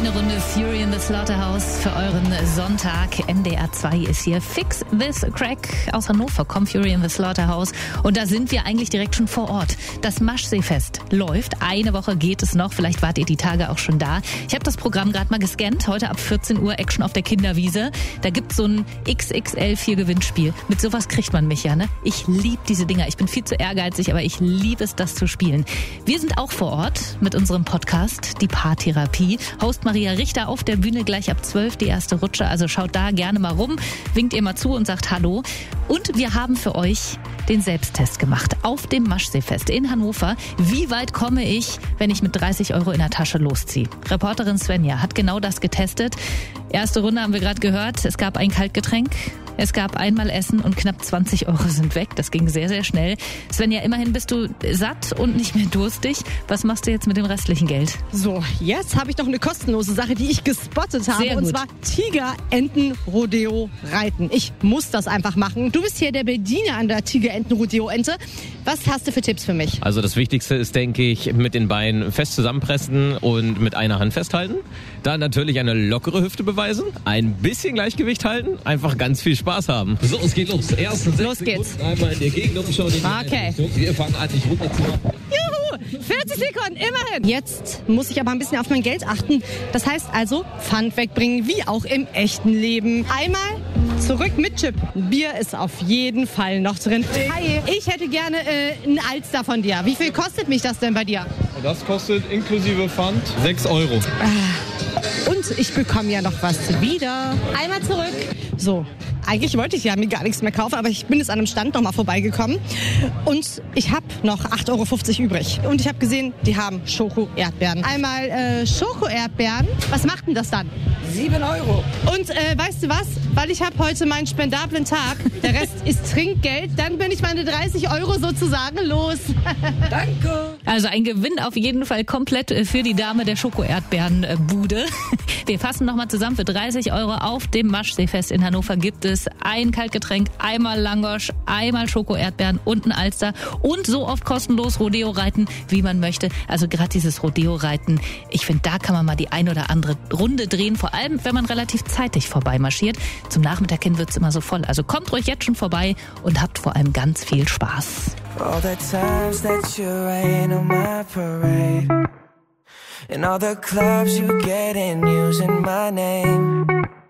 Eine Runde Fury in the Slaughterhouse für euren Sonntag. MDR 2 ist hier. Fix this crack aus Hannover. Kommt Fury in the Slaughterhouse. Und da sind wir eigentlich direkt schon vor Ort. Das Maschseefest läuft. Eine Woche geht es noch. Vielleicht wart ihr die Tage auch schon da. Ich habe das Programm gerade mal gescannt. Heute ab 14 Uhr Action auf der Kinderwiese. Da gibt's so ein XXL4-Gewinnspiel. Mit sowas kriegt man mich ja, ne? Ich liebe diese Dinger. Ich bin viel zu ehrgeizig, aber ich liebe es, das zu spielen. Wir sind auch vor Ort mit unserem Podcast, die Paartherapie. Host Maria Richter auf der Bühne gleich ab 12 die erste Rutsche. Also schaut da gerne mal rum, winkt ihr mal zu und sagt Hallo. Und wir haben für euch den Selbsttest gemacht auf dem Maschseefest in Hannover. Wie weit komme ich, wenn ich mit 30 Euro in der Tasche losziehe? Reporterin Svenja hat genau das getestet. Erste Runde haben wir gerade gehört. Es gab ein Kaltgetränk. Es gab einmal Essen und knapp 20 Euro sind weg. Das ging sehr, sehr schnell. Svenja, immerhin bist du satt und nicht mehr durstig. Was machst du jetzt mit dem restlichen Geld? So, jetzt habe ich noch eine kostenlose Sache, die ich gespottet habe. Sehr gut. Und zwar Tigerenten-Rodeo reiten. Ich muss das einfach machen. Du bist hier der Bediener an der Tigerenten-Rodeo-Ente. Was hast du für Tipps für mich? Also das Wichtigste ist, denke ich, mit den Beinen fest zusammenpressen und mit einer Hand festhalten. Dann natürlich eine lockere Hüfte beweisen, ein bisschen Gleichgewicht halten, einfach ganz viel Spaß haben. So, es geht los. Ersten 6 geht's. Sekunden einmal in die Gegend umschauen. Okay. Wir fangen an, dich runter zu machen. Juhu! 40 Sekunden, immerhin. Jetzt muss ich aber ein bisschen auf mein Geld achten. Das heißt also, Pfand wegbringen, wie auch im echten Leben. Einmal zurück mit Chip. Bier ist auf jeden Fall noch drin. Hi, ich hätte gerne ein Alster von dir. Wie viel kostet mich das denn bei dir? Das kostet inklusive Pfand 6 Euro. Und ich bekomme ja noch was wieder. Einmal zurück. So, eigentlich wollte ich ja mir gar nichts mehr kaufen, aber ich bin jetzt an einem Stand noch mal vorbeigekommen. Und ich habe noch 8,50 Euro übrig. Und ich habe gesehen, die haben Schoko-Erdbeeren. Einmal Schoko-Erdbeeren. Was macht denn das dann? 7 Euro. Und weißt du was? Weil ich habe heute meinen spendablen Tag, der Rest ist Trinkgeld, dann bin ich meine 30 Euro sozusagen los. Danke. Also ein Gewinn auf jeden Fall komplett für die Dame der Schoko-Erdbeeren-Bude. Wir fassen nochmal zusammen. Für 30 Euro auf dem Maschseefest in Hannover gibt es ein Kaltgetränk, einmal Langosch, einmal Schoko-Erdbeeren und ein Alster und so oft kostenlos Rodeo reiten, wie man möchte. Also gerade dieses Rodeo reiten, ich finde, da kann man mal die ein oder andere Runde drehen, vor allem wenn man relativ zeitig vorbeimarschiert. Zum Nachmittag hin wird's immer so voll. Also kommt ruhig jetzt schon vorbei und habt vor allem ganz viel Spaß. All the times that you rain on my parade, and all the clubs you get in using my name.